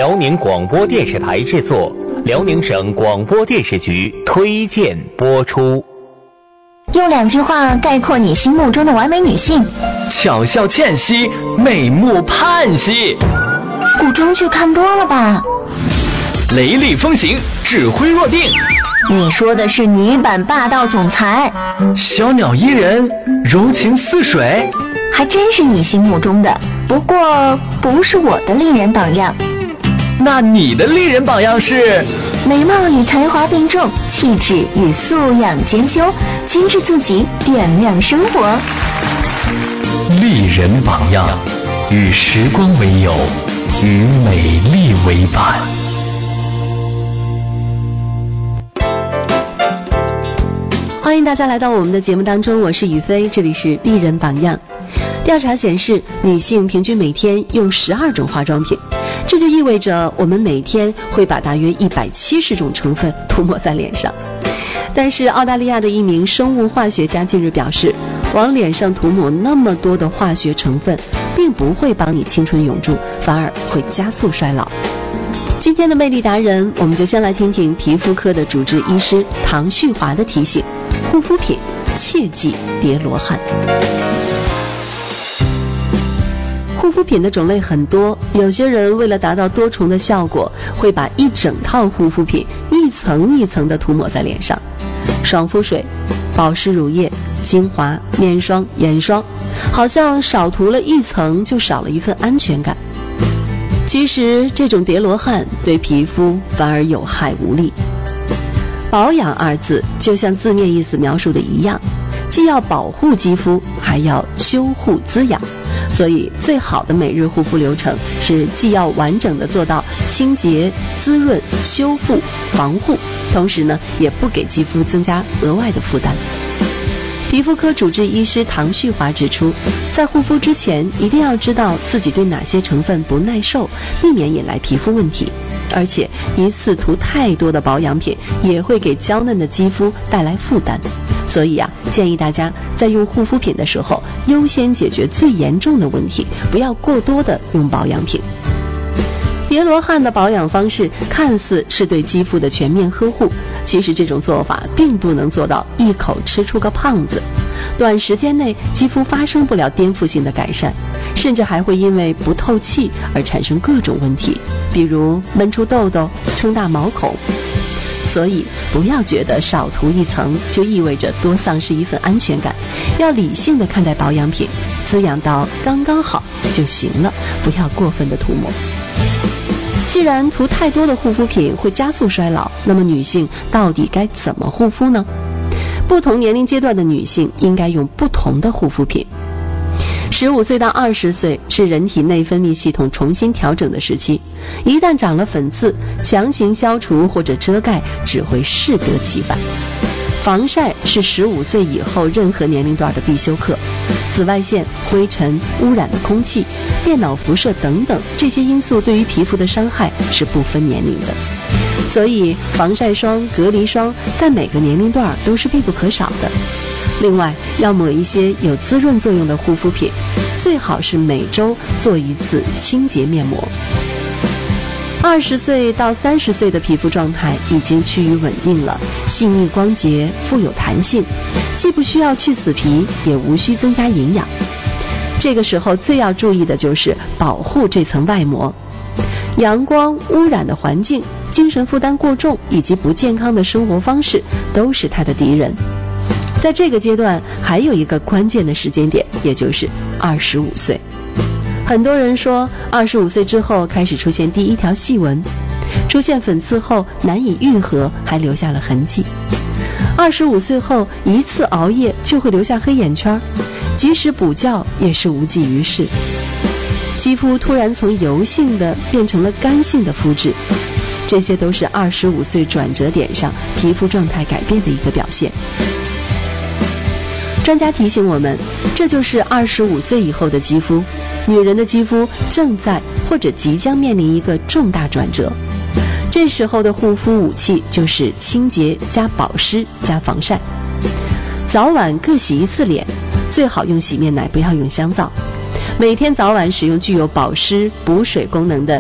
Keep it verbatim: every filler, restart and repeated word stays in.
辽宁广播电视台制作，辽宁省广播电视局推荐播出。 用两句话概括你心目中的完美女性： 巧笑倩兮，美目盼兮。 古装剧看多了吧？ 雷厉风行，指挥若定。 你说的是女版霸道总裁。 小鸟依人，柔情似水。 还真是你心目中的，不过不是我的丽人榜样。 那你的丽人榜样是？ 美貌与才华并重，气质与素养兼修，精致自己，点亮生活。 丽人榜样，与时光为友，与美丽为伴。 欢迎大家来到我们的节目当中，我是雨飞，这里是丽人榜样。调查显示，女性平均每天用十二种化妆品，这就意味着我们每天会把大约一百七十种成分涂抹在脸上。但是澳大利亚的一名生物化学家近日表示，往脸上涂抹那么多的化学成分，并不会帮你青春永驻，反而会加速衰老。今天的魅力达人，我们就先来听听皮肤科的主治医师唐旭华的提醒：护肤品切忌叠罗汉。护肤品的种类很多，有些人为了达到多重的效果，会把一整套护肤品一层一层的涂抹在脸上。爽肤水、保湿乳液、精华、面霜、眼霜，好像少涂了一层就少了一份安全感。其实这种叠罗汉对皮肤反而有害无利。保养二字就像字面意思描述的一样，既要保护肌肤，还要修护滋养。所以最好的每日护肤流程是既要完整的做到清洁、滋润、修复、防护，同时呢也不给肌肤增加额外的负担。皮肤科主治医师唐旭华指出，在护肤之前一定要知道自己对哪些成分不耐受，避免引来皮肤问题。而且一次涂太多的保养品也会给娇嫩的肌肤带来负担，所以啊，建议大家在用护肤品的时候优先解决最严重的问题，不要过多的用保养品。叠罗汉的保养方式看似是对肌肤的全面呵护，其实这种做法并不能做到一口吃出个胖子，短时间内肌肤发生不了颠覆性的改善，甚至还会因为不透气而产生各种问题，比如闷出痘痘、撑大毛孔。所以不要觉得少涂一层就意味着多丧失一份安全感，要理性的看待保养品，滋养到刚刚好就行了，不要过分的涂抹。既然涂太多的护肤品会加速衰老，那么女性到底该怎么护肤呢？不同年龄阶段的女性应该用不同的护肤品。十五岁到二十岁是人体内分泌系统重新调整的时期，一旦长了粉刺，强行消除或者遮盖只会适得其反。防晒是十五岁以后任何年龄段的必修课，紫外线、灰尘、污染的空气、电脑辐射等等，这些因素对于皮肤的伤害是不分年龄的。所以防晒霜、隔离霜在每个年龄段都是必不可少的。另外，要抹一些有滋润作用的护肤品，最好是每周做一次清洁面膜。二十岁到三十岁的皮肤状态已经趋于稳定了，细腻光洁，富有弹性，既不需要去死皮，也无需增加营养。这个时候最要注意的就是保护这层外膜。阳光、污染的环境、精神负担过重以及不健康的生活方式都是它的敌人。在这个阶段还有一个关键的时间点，也就是二十五岁。很多人说二十五岁之后开始出现第一条细纹，出现粉刺后难以愈合，还留下了痕迹。二十五岁后一次熬夜就会留下黑眼圈，即使补觉也是无济于事。肌肤突然从油性的变成了干性的肤质，这些都是二十五岁转折点上皮肤状态改变的一个表现。专家提醒我们，这就是二十五岁以后的肌肤，女人的肌肤正在或者即将面临一个重大转折。这时候的护肤武器就是清洁加保湿加防晒。早晚各洗一次脸，最好用洗面奶，不要用香皂。每天早晚使用具有保湿补水功能的